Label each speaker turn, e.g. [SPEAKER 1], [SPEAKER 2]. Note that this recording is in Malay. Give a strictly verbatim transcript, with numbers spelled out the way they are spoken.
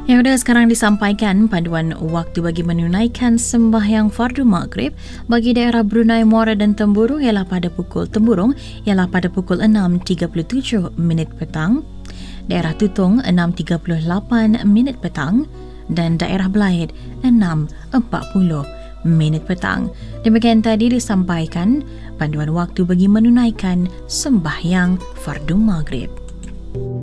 [SPEAKER 1] Yang sudah sekarang disampaikan panduan waktu bagi menunaikan sembahyang fardu maghrib bagi daerah Brunei, Muara dan Tempurung ialah pada pukul Tempurung ialah pada pukul enam tiga puluh tujuh minit petang, daerah Tutong enam tiga puluh lapan minit petang dan daerah Belait enam empat puluh minit petang. Demikian tadi disampaikan panduan waktu bagi menunaikan sembahyang fardu maghrib.